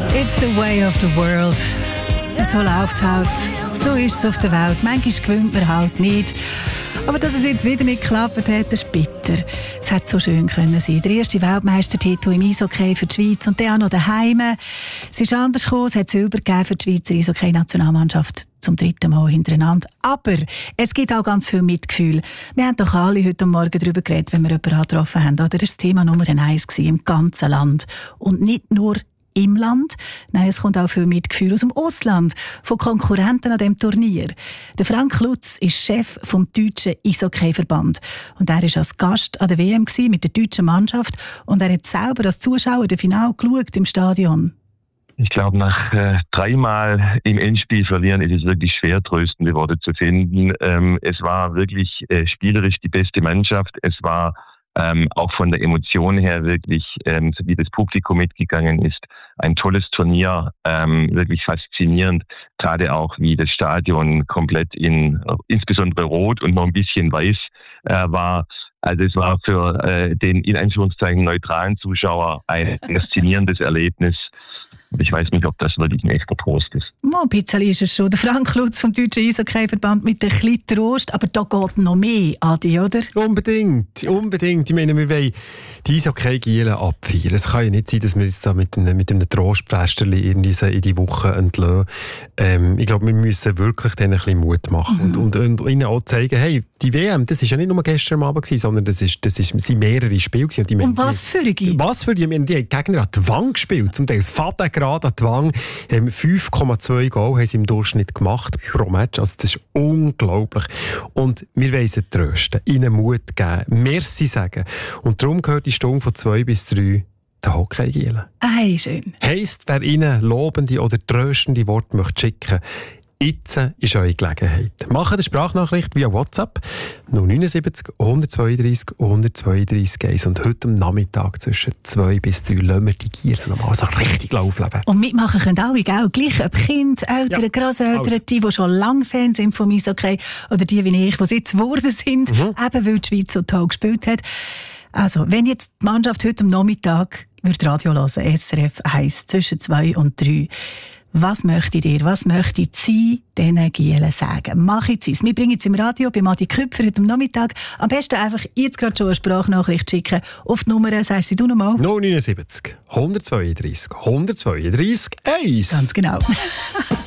It's the way of the world. So läuft es halt. So ist es auf der Welt. Manchmal gewinnt man halt nicht. Aber dass es jetzt wieder nicht geklappt hat, ist bitter. Es hätte so schön können sein. Der erste Weltmeistertitel im Eishockey für die Schweiz und dann auch noch daheim. Es ist anders gekommen. Es hat Silber gegeben für die Schweizer Eishockey-Nationalmannschaft zum 3. Mal hintereinander. Aber es gibt auch ganz viel Mitgefühl. Wir haben doch alle heute Morgen darüber geredet, wenn wir jemanden getroffen haben. Oder? Das war Thema Nummer 1 im ganzen Land. Und nicht nur im Land. Nein, es kommt auch viel Mitgefühl aus dem Ausland, von Konkurrenten an diesem Turnier. Der Frank Lutz ist Chef vom deutschen Eishockey-Verband. Und er war als Gast an der WM mit der deutschen Mannschaft und er hat selber als Zuschauer das Finale geschaut im Stadion. Ich glaube, nach 3-mal im Endspiel verlieren ist es wirklich schwer, tröstende Worte zu finden. Es war wirklich spielerisch die beste Mannschaft. Es war auch von der Emotion her wirklich, wie das Publikum mitgegangen ist, ein tolles Turnier, wirklich faszinierend. Gerade auch, wie das Stadion komplett in insbesondere rot und noch ein bisschen weiß war. Also es war für den in Anführungszeichen neutralen Zuschauer ein faszinierendes Erlebnis. Ich weiß nicht, ob das wirklich ein echter Trost ist. Ein bisschen ist es schon. Der Frank Lutz vom Deutschen Eishockey-Verband mit ein bisschen Trost. Aber da geht noch mehr, Adi, oder? Unbedingt. Ich meine, wir wollen die Eishockey-Gielen abfeiern. Es kann ja nicht sein, dass wir jetzt da mit einem Trostpflasterli in die Woche entlassen. Ich glaube, wir müssen wirklich denen ein bisschen Mut machen. Und ihnen auch zeigen, hey, die WM, das war ja nicht nur gestern Abend gewesen, sondern das sind mehrere Spiele gewesen. Und was für eine? Die haben Gegner an die Wand gespielt. Zum Teil gerade an die Wand. 5,2 Goal haben sie im Durchschnitt gemacht pro Match. Also das ist unglaublich. Und wir wollen sie trösten, ihnen Mut geben, Merci sagen. Und darum gehört die Stunde von 2 bis 3 der Hockey-Gielen. Schön. Heisst, wer ihnen lobende oder tröstende Worte möchte schicken, jetzt ist eure Gelegenheit. Macht eine Sprachnachricht via WhatsApp 079 132 132 1. Und heute am Nachmittag zwischen 2 bis 3 lassen wir die Gieren nochmal so richtig aufleben. Und mitmachen können alle, gell? Gleich ob Kind, Eltern, Grosseltern, die schon lange Fans sind vom Eishockey oder die wie ich, die es jetzt geworden sind, eben weil die Schweiz so toll gespielt hat. Also, wenn jetzt die Mannschaft heute am Nachmittag Radio hören, SRF 1 zwischen 2 und 3, was möchtet ihr, was möchtet sie diesen Gielen sagen? Macht es. Wir bringen es im Radio bei Adi Küpfer heute am Nachmittag. Am besten einfach jetzt gerade schon eine Sprachnachricht schicken. Auf die Nummer, sagst du nochmal? 079 132 132 1. Ganz genau.